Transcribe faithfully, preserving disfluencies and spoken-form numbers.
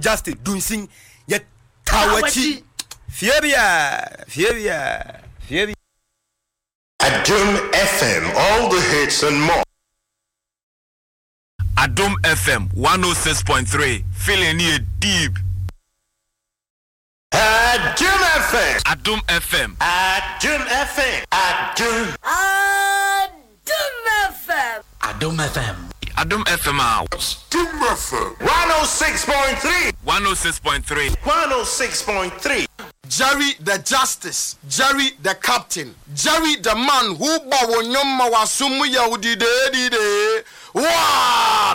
Justice Dunsing yet Tawachi Fiebia Fiebia Fiebia Adum F M, all the hits and more. Adum F M one oh six point three, feeling you deep. Adum F M, Adum F M, Adum F M, Adum, Adum F M, Adum F M, Adum F M out. Adum F M, one oh six point three, one oh six point three, one oh six point three. Jerry the Justice, Jerry the Captain, Jerry the man who bawonyoma wasumu ya udide dide. Wow!